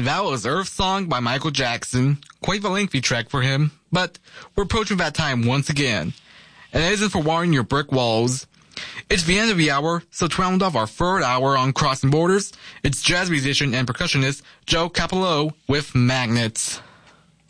And that was Earth Song by Michael Jackson. Quite the lengthy track for him, but we're approaching that time once again. And it isn't for watering your brick walls. It's the end of the hour, so to round off our third hour on Crossing Borders, it's jazz musician and percussionist Joe Capello with Magnets.